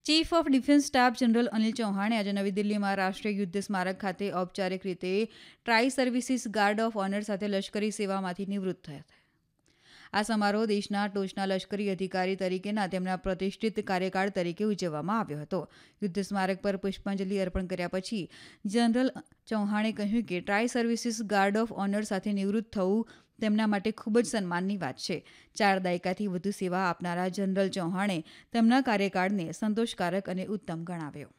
Chief of defence staff general Anil ચૌહાણે આજે નવી દિલ્હીમાં રાષ્ટ્રીય યુદ્ધ સ્મારક ખાતે ઔપચારિક રીતે try services guard of honour સાથે લશ્કરી સેવામાંથી નિવૃત્ત થયા હતા. આ સમારોહ દેશના ટોચના લશ્કરી અધિકારી તરીકેના તેમના પ્રતિષ્ઠિત કાર્યકાળ તરીકે ઉજવવામાં આવ્યો હતો. યુદ્ધ સ્મારક પર પુષ્પાંજલિ અર્પણ કર્યા પછી જનરલ ચૌહાણે કહ્યું કે try services guard of honour સાથે નિવૃત્ત થવું તેમના માટે ખૂબ જ સન્માનની વાત છે. 4 દાયકાથી વધુ સેવા આપનારા જનરલ ચૌહાણે તેમના કાર્યકાળને સંતોષકારક અને ઉત્તમ ગણાવ્યો.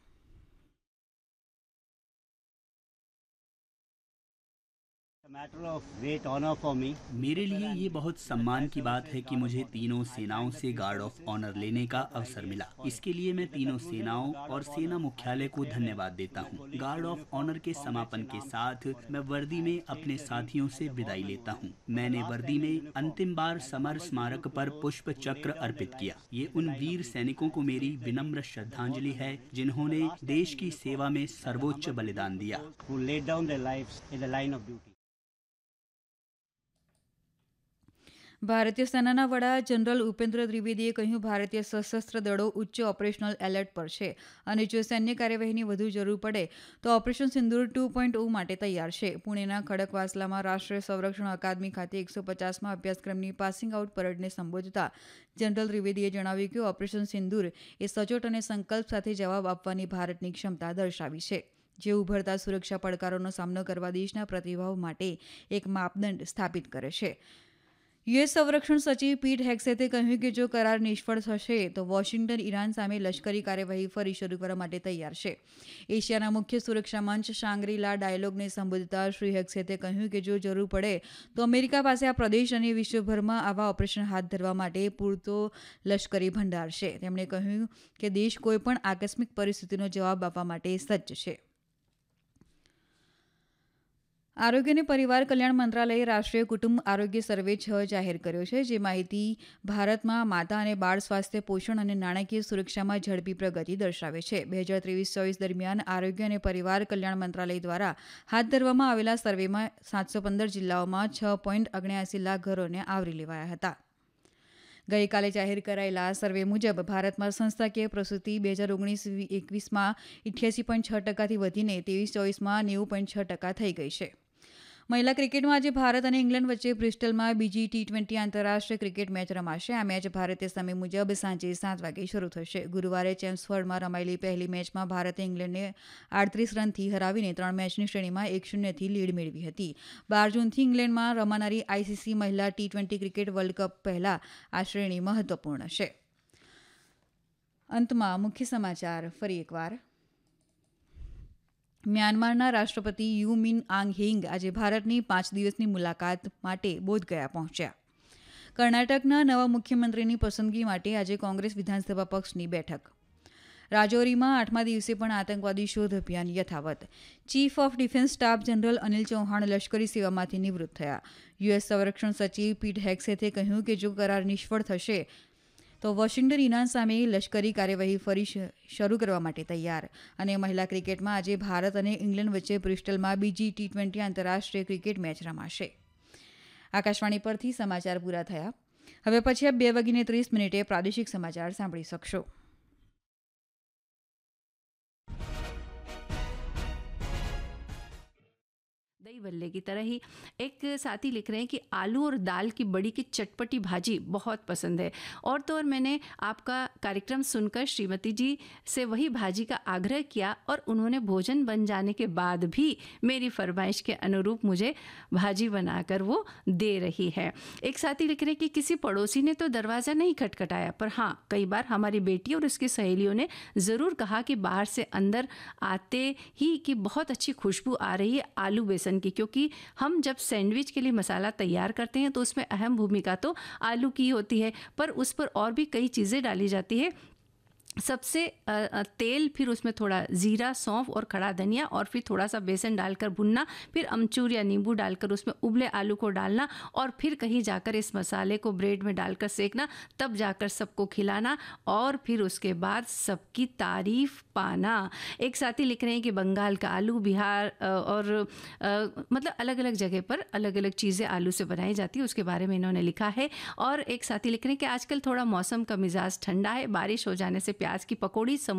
Matter of great honour for me. मेरे लिए ये बहुत सम्मान की बात है कि मुझे तीनों सेनाओं से गार्ड ऑफ ऑनर लेने का अवसर मिला. इसके लिए मैं तीनों सेनाओं और सेना मुख्यालय को धन्यवाद देता हूँ. गार्ड ऑफ ऑनर के समापन के साथ मैं वर्दी में अपने साथियों से विदाई लेता हूँ. मैंने वर्दी में अंतिम बार समर स्मारक पर पुष्प चक्र अर्पित किया. ये उन वीर सैनिकों को मेरी विनम्र श्रद्धांजलि है जिन्होंने देश की सेवा में सर्वोच्च बलिदान दिया. who laid down their lives in the line of duty. ભારતીય સેનાના વડા જનરલ ઉપેન્દ્ર ત્રિવેદીએ કહ્યું ભારતીય સશસ્ત્ર દળો ઉચ્ચ ઓપરેશનલ એલર્ટ પર છે અને જો સૈન્ય કાર્યવાહીની વધુ જરૂર પડે તો ઓપરેશન સિંદૂર 2.0 માટે તૈયાર છે. પુણેના ખડકવાસલામાં રાષ્ટ્રીય સંરક્ષણ અકાદમી ખાતે 150મા અભ્યાસક્રમની પાસિંગ આઉટ પરેડને સંબોધતા જનરલ ત્રિવેદીએ જણાવ્યું કે ઓપરેશન સિંદૂર એ સચોટ અને સંકલ્પ સાથે જવાબ આપવાની ભારતની ક્ષમતા દર્શાવી છે, જે ઉભરતા સુરક્ષા પડકારોનો સામનો કરવા દેશના પ્રતિભાવ માટે એક માપદંડ સ્થાપિત કરે છે. યુએસ સંરક્ષણ સચિવ પીટ હેક્સેતે કહ્યું કે જો કરાર નિષ્ફળ થશે તો વોશિંગ્ટન ઈરાન સામે લશ્કરી કાર્યવાહી ફરી શરૂ કરવા માટે તૈયાર છે. એશિયાના મુખ્ય સુરક્ષા મંચ શાંગ્રી-લા ડાયલોગને સંબોધતા શ્રી હેક્સેતે કહ્યું કે જો જરૂર પડે તો અમેરિકા પાસે આ પ્રદેશ અને વિશ્વભરમાં આવા ઓપરેશન હાથ ધરવા માટે પૂરતો લશ્કરી ભંડાર છે. તેમણે કહ્યું કે દેશ કોઈપણ આકસ્મિક પરિસ્થિતિનો જવાબ આપવા માટે સજ્જ છે. આરોગ્ય અને પરિવાર કલ્યાણ મંત્રાલયે રાષ્ટ્રીય કુટુંબ આરોગ્ય સર્વે 6 જાહેર કર્યો છે, જે માહિતી ભારતમાં માતા અને બાળ સ્વાસ્થ્ય, પોષણ અને નાણાકીય સુરક્ષામાં ઝડપી પ્રગતિ દર્શાવે છે. 2023-24 દરમિયાન આરોગ્ય અને પરિવાર કલ્યાણ મંત્રાલય દ્વારા હાથ ધરવામાં આવેલા સર્વેમાં 715 જિલ્લાઓમાં 6.79 લાખ ઘરોને આવરી લેવાયા હતા. ગઈકાલે જાહેર કરાયેલા સર્વે મુજબ ભારતમાં સંસ્થાકીય પ્રસૂતિ 2019-21માં 88.6% વધીને 23-24માં 90.6% થઈ ગઈ છે. મહિલા ક્રિકેટમાં આજે ભારત અને ઇંગ્લેન્ડ વચ્ચે બ્રિસ્ટલમાં બીજી T20 આંતરરાષ્ટ્રીય ક્રિકેટ મેચ રમાશે. આ મેચ ભારતીય સમય મુજબ સાંજે 7 વાગે શરૂ થશે. ગુરુવારે ચેમ્સફર્ડમાં રમાયેલી પહેલી મેચમાં ભારતે ઇંગ્લેન્ડને 38 રનથી હરાવીને 3 મેચની શ્રેણીમાં 1-0થી લીડ મેળવી હતી. 12 જૂનથી ઇંગ્લેન્ડમાં રમાનારી ICC મહિલા T20 ક્રિકેટ વર્લ્ડ કપ પહેલા આ શ્રેણી મહત્વપૂર્ણ છે. અંતમાં મુખ્ય સમાચાર ફરી એકવાર. મ્યાનમારના રાષ્ટ્રપતિ યુ મિન આંગ હેંગ આજે ભારતની 5 દિવસની મુલાકાત માટે બોધગયા પહોંચ્યા. કર્ણાટકના નવા મુખ્યમંત્રીની પસંદગી માટે આજે કોંગ્રેસ વિધાનસભા પક્ષની બેઠક. રાજૌરીમાં 8મા દિવસે પણ આતંકવાદી શોધ અભિયાન યથાવત. Chief of defence staff general Anil Chauhan લશ્કરી સેવામાંથી નિવૃત્ત થયા. યુએસ સંરક્ષણ સચિવ પીટ હેક્સેતે કહ્યું કે જો કરાર નિષ્ફળ થશે તો વોશિંગ્ટન ઈરાન સામે લશ્કરી કાર્યવાહી ફરી શરૂ કરવા માટે તૈયાર. અને મહિલા ક્રિકેટમાં આજે ભારત અને ઇંગ્લેન્ડ વચ્ચે બ્રિસ્ટલમાં બીજી T20 આંતરરાષ્ટ્રીય ક્રિકેટ મેચ રમાશે. આકાશવાણી પરથી સમાચાર પૂરા થયા. હવે પછી આપ 2:30 પ્રાદેશિક સમાચાર સાંભળી શકશો. दही बल्ले की तरह ही एक साथी लिख रहे हैं कि आलू और दाल की बड़ी की चटपटी भाजी बहुत पसंद है और तो और मैंने आपका कार्यक्रम सुनकर श्रीमती जी से वही भाजी का आग्रह किया और उन्होंने भोजन बन जाने के बाद भी मेरी फरमाइश के अनुरूप मुझे भाजी बनाकर वो दे रही है. एक साथी लिख रहे हैं कि किसी पड़ोसी ने तो दरवाज़ा नहीं खटखटाया, पर हाँ कई बार हमारी बेटी और उसकी सहेलियों ने ज़रूर कहा कि बाहर से अंदर आते ही कि बहुत अच्छी खुशबू आ रही है आलू बेसन की, क्योंकि हम जब सैंडविच के लिए मसाला तैयार करते हैं तो उसमें अहम भूमिका तो आलू की होती है, पर उस पर और भी कई चीज़ें डाली जाती है. सबसे तेल, फिर उसमें थोड़ा ज़ीरा, सौंफ और खड़ा धनिया और फिर थोड़ा सा बेसन डालकर भुनना, फिर अमचूर या नींबू डालकर उसमें उबले आलू को डालना और फिर कहीं जाकर इस मसाले को ब्रेड में डालकर सेकना, तब जाकर सबको खिलाना और फिर उसके बाद सबकी तारीफ पाना. एक साथी लिख रहे हैं कि बंगाल का आलू, बिहार और मतलब अलग अलग जगह पर अलग अलग चीज़ें आलू से बनाई जाती है, उसके बारे में इन्होंने लिखा है. और एक साथी लिख रहे हैं कि आजकल थोड़ा मौसम का मिजाज ठंडा है, बारिश हो जाने से प्याज की पकौड़ी